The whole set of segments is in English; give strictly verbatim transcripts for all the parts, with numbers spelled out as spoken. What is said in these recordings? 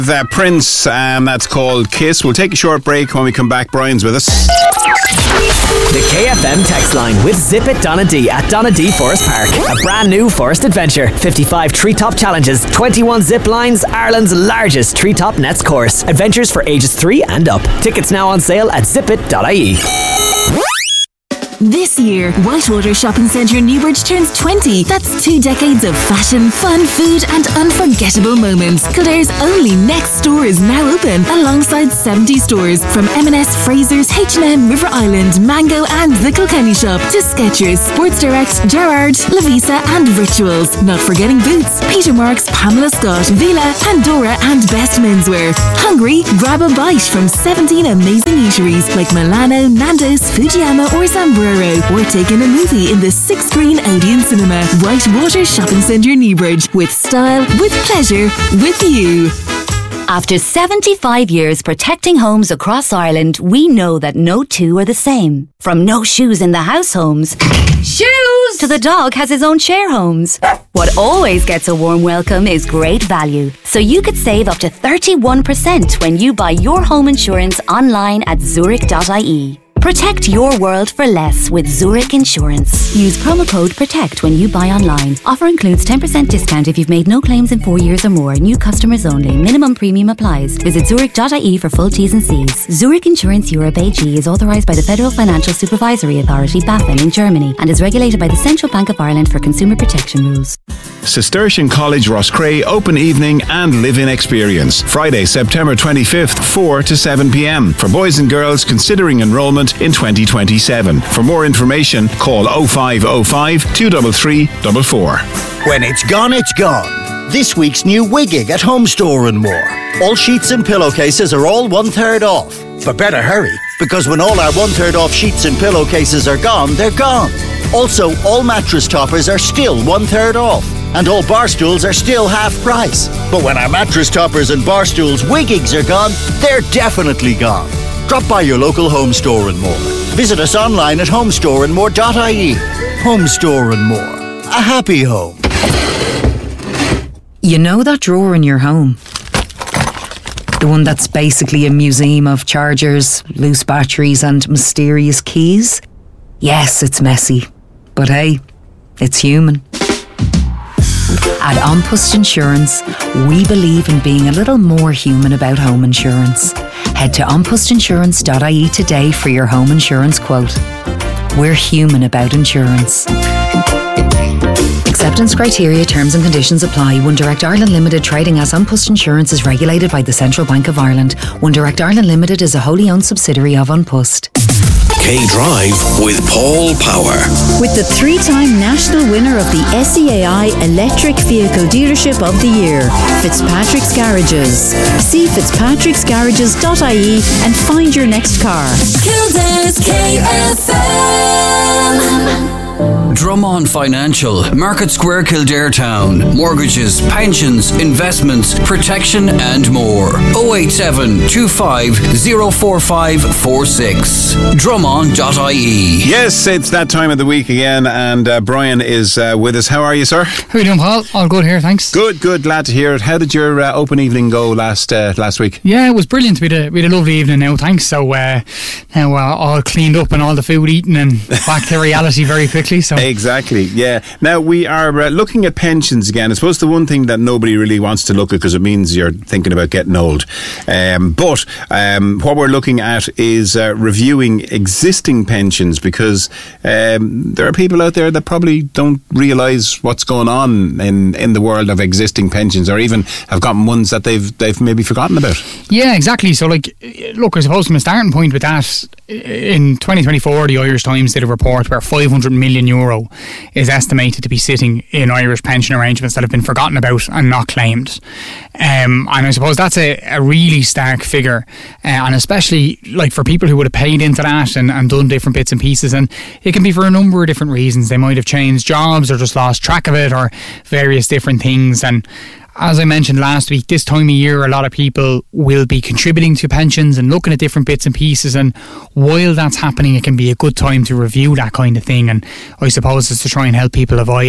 The Prince, and that's called Kiss. We'll take a short break. When we come back, Brian's with us. The K F M text line with Zip It Donna D at Donna D Forest Park. A brand new forest adventure. fifty-five treetop challenges, twenty-one zip lines, Ireland's largest treetop nets course. Adventures for ages three and up. Tickets now on sale at zip it dot I E. This year, Whitewater Shopping Centre Newbridge turns twenty. That's two decades of fashion, fun, food and unforgettable moments. Kildare's only next store is now open, alongside seventy stores from M and S, Fraser's, H and M, River Island, Mango and the Kilkenny Shop to Skechers, Sports Direct, Gerrard, Lavisa and Rituals. Not forgetting Boots, Peter Marks, Pamela Scott, Vila, Pandora and Best Menswear. Hungry? Grab a bite from seventeen amazing eateries like Milano, Nando's, Fujiyama or Zamburo. Or take in a movie in the six-screen Odeon Cinema. Whitewater Shopping Centre Newbridge. With style, with pleasure, with you. After seventy-five years protecting homes across Ireland, we know that no two are the same. From no shoes in the house homes, shoes, to the dog has his own share homes. What always gets a warm welcome is great value. So you could save up to thirty-one percent when you buy your home insurance online at zurich dot I E. Protect your world for less with Zurich Insurance. Use promo code PROTECT when you buy online. Offer includes ten percent discount if you've made no claims in four years or more. New customers only. Minimum premium applies. Visit zurich dot I E for full T's and C's. Zurich Insurance Europe A G is authorised by the Federal Financial Supervisory Authority, BaFin, in Germany and is regulated by the Central Bank of Ireland for consumer protection rules. Cistercian College Roscrea Open Evening and Live-In Experience. Friday, September twenty-fifth, four to seven p.m. For boys and girls considering enrolment in twenty twenty-seven. For more information, call oh five oh five, two three three four four. When it's gone, it's gone. This week's new Wigging at Home Store and More. All sheets and pillowcases are all one-third off. But better hurry, because when all our one-third off sheets and pillowcases are gone, they're gone. Also, all mattress toppers are still one-third off. And all bar stools are still half price. But when our mattress toppers and bar stools Wiggings are gone, they're definitely gone. Drop by your local Home Store and More. Visit us online at home store and more dot I E. Home Store and More. A happy home. You know that drawer in your home? The one that's basically a museum of chargers, loose batteries and mysterious keys? Yes, it's messy. But hey, it's human. At An Post Insurance, we believe in being a little more human about home insurance. Head to an post insurance dot I E today for your home insurance quote. We're human about insurance. Acceptance criteria, terms and conditions apply. One Direct Ireland Limited, trading as An Post Insurance, is regulated by the Central Bank of Ireland. One Direct Ireland Limited is a wholly owned subsidiary of An Post. K-Drive with Paul Power. With the three-time national winner of the S E A I Electric Vehicle Dealership of the Year, Fitzpatrick's Garages. See fitzpatricks garages dot I E and find your next car. Kildare's K F M. Drummond Financial, Market Square, Kildare Town. Mortgages, pensions, investments, protection and more. oh eight seven, two five, oh four five four six. drummond dot I E. Yes, it's that time of the week again, and uh, Brian is uh, with us. How are you, sir? How are you doing, Paul? All good here, thanks. Good, good. Glad to hear it. How did your uh, open evening go last uh, last week? Yeah, it was brilliant. We had a, we had a lovely evening now, thanks. So uh, now uh, all cleaned up and all the food eaten and back to reality very quickly. So Exactly, yeah. Now, we are uh, looking at pensions again. I suppose the one thing that nobody really wants to look at, because it means you're thinking about getting old. Um, but um, what we're looking at is uh, reviewing existing pensions, because um, there are people out there that probably don't realise what's going on in, in the world of existing pensions, or even have gotten ones that they've they've maybe forgotten about. Yeah, exactly. So, like, look, I suppose from a starting point with that, in twenty twenty-four, the Irish Times did a report where five hundred million euro is estimated to be sitting in Irish pension arrangements that have been forgotten about and not claimed. Um, and I suppose that's a, a really stark figure, uh, and especially like for people who would have paid into that and, and done different bits and pieces, and it can be for a number of different reasons. They might have changed jobs or just lost track of it, or various different things. And as I mentioned last week, this time of year a lot of people will be contributing to pensions and looking at different bits and pieces, and while that's happening it can be a good time to review that kind of thing. And I suppose it's to try and help people avoid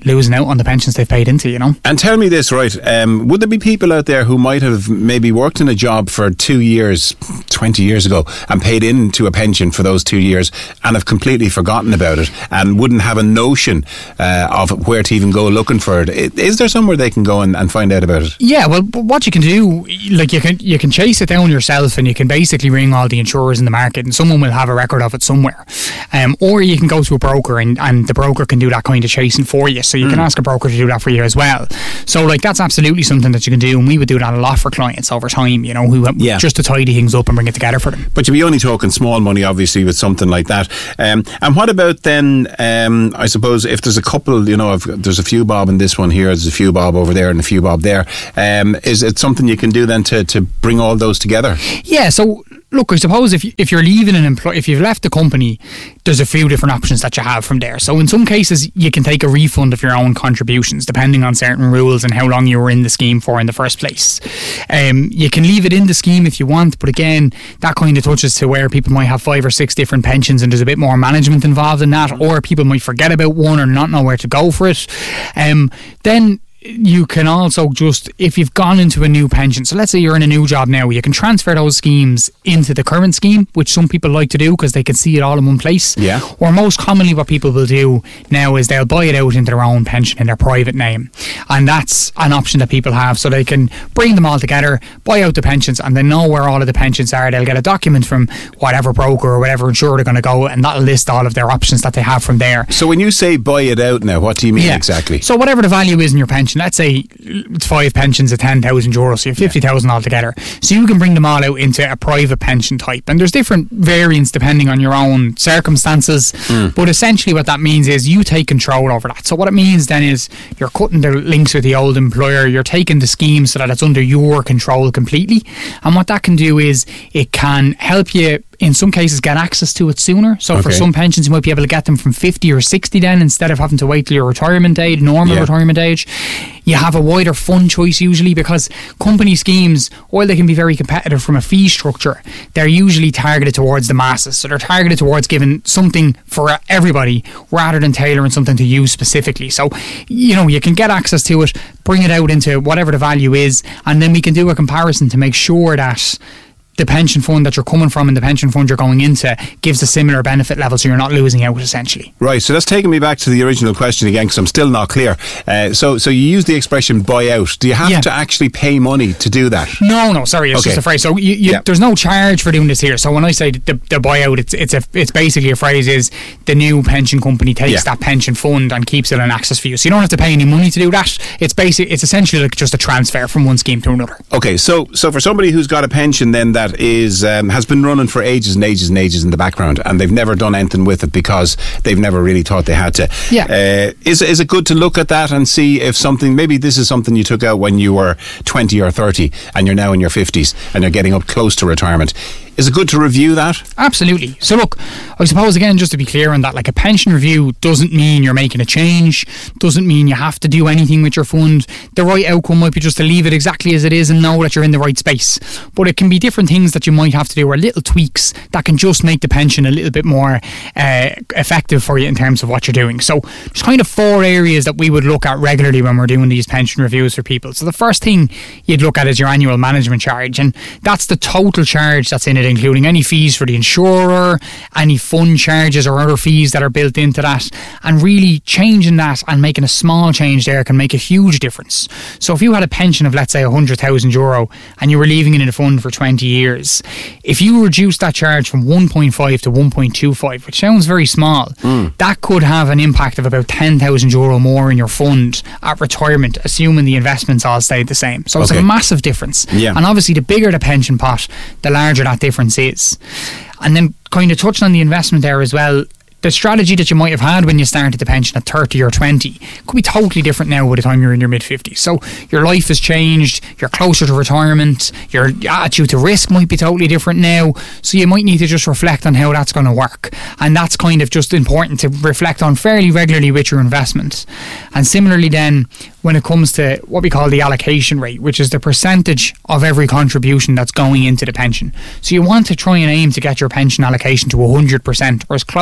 losing out on the pensions they've paid into, you know. And tell me this, right, um, would there be people out there who might have maybe worked in a job for two years, twenty years ago, and paid into a pension for those two years and have completely forgotten about it and wouldn't have a notion uh, of where to even go looking for it? Is there somewhere they can go and, and find out about it? Yeah, well, what you can do, like you can you can chase it down yourself, and you can basically ring all the insurers in the market, and someone will have a record of it somewhere. Um, or you can go to a broker, and, and the broker can do that kind of chasing for you. So you mm. can ask a broker to do that for you as well. So like that's absolutely something that you can do, and we would do that a lot for clients over time, you know, who yeah. just to tidy things up and bring it together for them. But you'd be only talking small money, obviously, with something like that. Um, and what about then, um, I suppose, if there's a couple, you know, if there's a few bob in this one here, there's a few bob over there and a few bob there, um, is it something you can do then to, to bring all those together? Yeah, so look, I suppose if, you, if you're leaving an employ, if you've left the company, there's a few different options that you have from there. So in some cases, you can take a refund of your own contributions, depending on certain rules and how long you were in the scheme for in the first place. Um, you can leave it in the scheme if you want, but again, that kind of touches to where people might have five or six different pensions and there's a bit more management involved in that, or people might forget about one or not know where to go for it. Um, then you can also just, if you've gone into a new pension, so let's say you're in a new job now, you can transfer those schemes into the current scheme, which some people like to do because they can see it all in one place. Yeah. Or most commonly what people will do now is they'll buy it out into their own pension in their private name, and that's an option that people have, so they can bring them all together, buy out the pensions, and they know where all of the pensions are. They'll get a document from whatever broker or whatever insurer they're going to go, and that'll list all of their options that they have from there. So when you say buy it out now, what do you mean yeah. exactly? So whatever the value is in your pension, let's say it's five pensions at ten thousand euros, so you have fifty thousand yeah. altogether. So you can bring them all out into a private pension type. And there's different variants depending on your own circumstances. Mm. But essentially what that means is you take control over that. So what it means then is you're cutting the links with the old employer, you're taking the scheme so that it's under your control completely. And what that can do is it can help you in some cases get access to it sooner. So okay. for some pensions you might be able to get them from fifty or sixty then, instead of having to wait till your retirement age, normal yeah. retirement age. You have a wider fund choice usually, because company schemes, while they can be very competitive from a fee structure, they're usually targeted towards the masses. So they're targeted towards giving something for everybody rather than tailoring something to you specifically. So, you know, you can get access to it, bring it out into whatever the value is, and then we can do a comparison to make sure that the pension fund that you're coming from and the pension fund you're going into gives a similar benefit level, so you're not losing out essentially. Right, so that's taking me back to the original question again, because I'm still not clear. Uh, so so you use the expression buy out. Do you have yeah. to actually pay money to do that? No, no, sorry, it's okay. just a phrase. So you, you, yeah. there's no charge for doing this here. So when I say the, the buy out, it's it's a it's basically a phrase is the new pension company takes yeah. that pension fund and keeps it in access for you. So you don't have to pay any money to do that. It's basic. It's essentially like just a transfer from one scheme to another. Okay, so so for somebody who's got a pension then that is um, has been running for ages and ages and ages in the background, and they've never done anything with it because they've never really thought they had to. Yeah. Uh, is is it good to look at that and see if something, maybe this is something you took out when you were twenty or thirty and you're now in your fifties and you're getting up close to retirement? Is it good to review that? Absolutely. So look, I suppose again, just to be clear on that, like a pension review doesn't mean you're making a change, doesn't mean you have to do anything with your fund. The right outcome might be just to leave it exactly as it is and know that you're in the right space. But it can be different things that you might have to do, or little tweaks that can just make the pension a little bit more uh, effective for you in terms of what you're doing. So there's kind of four areas that we would look at regularly when we're doing these pension reviews for people. So the first thing you'd look at is your annual management charge, and that's the total charge that's in it, including any fees for the insurer, any fund charges or other fees that are built into that. And really changing that and making a small change there can make a huge difference. So if you had a pension of, let's say, one hundred thousand euro and you were leaving it in a fund for twenty years, if you reduce that charge from one point five to one point two five, which sounds very small, mm. that could have an impact of about ten thousand euro more in your fund at retirement, assuming the investments all stayed the same. So it's okay. a massive difference. Yeah. And obviously the bigger the pension pot, the larger that difference is. And then kind of touching on the investment there as well, the strategy that you might have had when you started the pension at thirty or twenty could be totally different now by the time you're in your mid-fifties. So your life has changed, you're closer to retirement, your attitude to risk might be totally different now, so you might need to just reflect on how that's going to work. And that's kind of just important to reflect on fairly regularly with your investment. And similarly then, when it comes to what we call the allocation rate, which is the percentage of every contribution that's going into the pension. So you want to try and aim to get your pension allocation to one hundred percent or as close as possible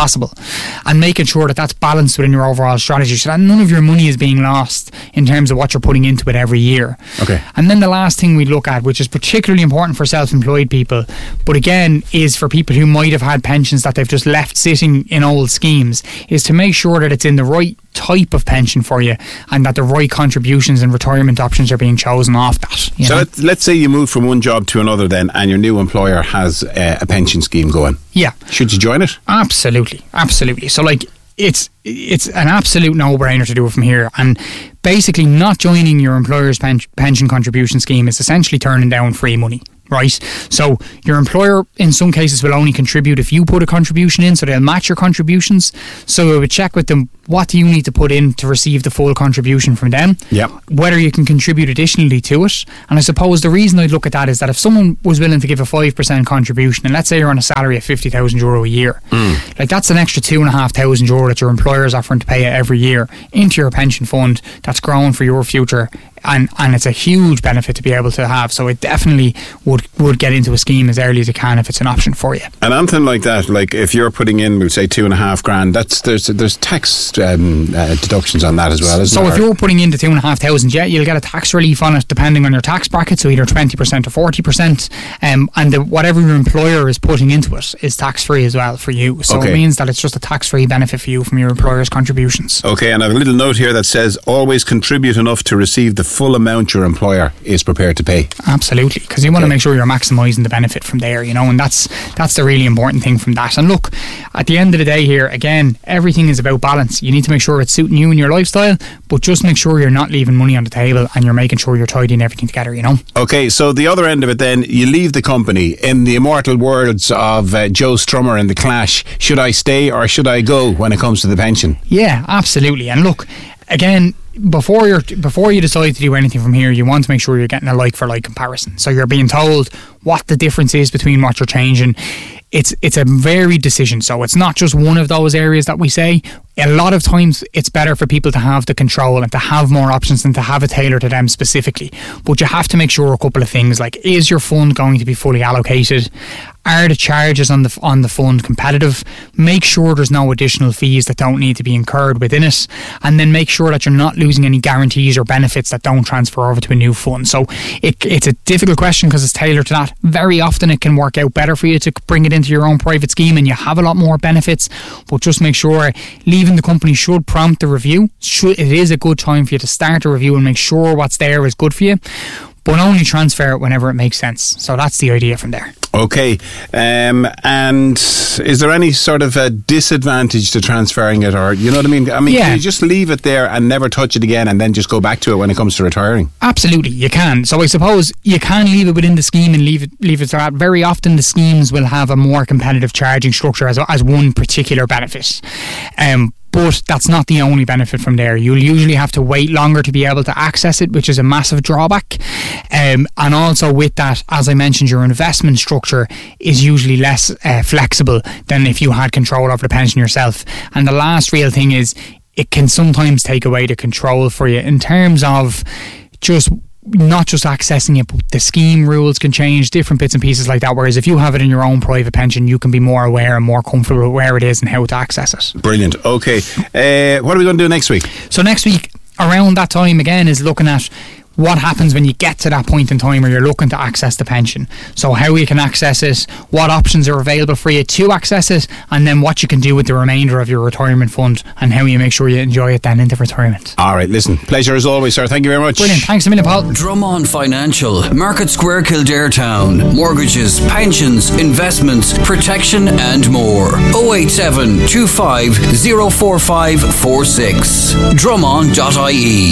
possible, and making sure that that's balanced within your overall strategy, so that none of your money is being lost in terms of what you're putting into it every year. Okay. And then the last thing we look at, which is particularly important for self-employed people, but again is for people who might have had pensions that they've just left sitting in old schemes, is to make sure that it's in the right type of pension for you, and that the right contributions and retirement options are being chosen off that. You so know? let, let's say you move from one job to another then, and your new employer has uh, a pension scheme going. Yeah. Should you join it? Absolutely, absolutely. So like, it's it's an absolute no-brainer to do it from here. And basically, not joining your employer's pen- pension contribution scheme is essentially turning down free money. Right, so your employer in some cases will only contribute if you put a contribution in, so they'll match your contributions. So we would check with them, what do you need to put in to receive the full contribution from them? Yep. Whether you can contribute additionally to it. And I suppose the reason I'd look at that is that if someone was willing to give a five percent contribution, and let's say you're on a salary of fifty thousand euro a year, mm. like that's an extra two and a half thousand euro that your employer is offering to pay you every year into your pension fund that's growing for your future. And and it's a huge benefit to be able to have. So it definitely would, would get into a scheme as early as it can if it's an option for you. And anything like that, like if you're putting in, we'll say two and a half grand, that's there's there's tax um, uh, deductions on that as well, isn't so there? So if you're putting in the two and a half thousand, yeah, you'll get a tax relief on it depending on your tax bracket, so either twenty percent or forty percent. Um, and the, whatever your employer is putting into it is tax free as well for you. So okay. It means that it's just a tax free benefit for you from your employer's contributions. Okay, and I have a little note here that says always contribute enough to receive the full amount your employer is prepared to pay. Absolutely, because you want okay. to make sure you're maximising the benefit from there, you know, and that's that's the really important thing from that. And look, at the end of the day here, again, everything is about balance. You need to make sure it's suiting you and your lifestyle, but just make sure you're not leaving money on the table and you're making sure you're tidying everything together, you know. Okay, so the other end of it then, you leave the company. In the immortal words of uh, Joe Strummer in The Clash, should I stay or should I go when it comes to the pension? Yeah, absolutely. And look, again, before you before you decide to do anything from here, you want to make sure you're getting a like for like comparison. So you're being told what the difference is between what you're changing. It's it's a varied decision, so it's not just one of those areas that we say. A lot of times it's better for people to have the control and to have more options than to have it tailored to them specifically. But you have to make sure a couple of things, like, is your fund going to be fully allocated? Are the charges on the on the fund competitive? Make sure there's no additional fees that don't need to be incurred within it, and then make sure that you're not losing any guarantees or benefits that don't transfer over to a new fund. So it, it's a difficult question because it's tailored to that. Very often it can work out better for you to bring it into your own private scheme and you have a lot more benefits, but just make sure leaving the company should prompt the review. Should, it is a good time for you to start a review and make sure what's there is good for you, but only transfer it whenever it makes sense. So that's the idea from there. Okay, um, and is there any sort of a disadvantage to transferring it, or you know what I mean? I mean, yeah. Can you just leave it there and never touch it again and then just go back to it when it comes to retiring? Absolutely, you can. So I suppose you can leave it within the scheme and leave it leave it to that. Very often the schemes will have a more competitive charging structure as, as one particular benefit. Um, But that's not the only benefit from there. You'll usually have to wait longer to be able to access it, which is a massive drawback. Um, and also with that, as I mentioned, your investment structure is usually less uh, flexible than if you had control over the pension yourself. And the last real thing is it can sometimes take away the control for you in terms of just not just accessing it, but the scheme rules can change, different bits and pieces like that. Whereas if you have it in your own private pension, you can be more aware and more comfortable with where it is and how to access it. Brilliant. Okay. Uh, what are we going to do next week? So next week, around that time again, is looking at what happens when you get to that point in time where you're looking to access the pension. So how you can access it, what options are available for you to access it, and then what you can do with the remainder of your retirement fund and how you make sure you enjoy it then into retirement. All right, listen, pleasure as always, sir. Thank you very much. Brilliant. Thanks a million, Paul. Drummond Financial, Market Square, Kildare Town. Mortgages, pensions, investments, protection and more. oh eight seven, two five, oh four five four six. drummond dot I E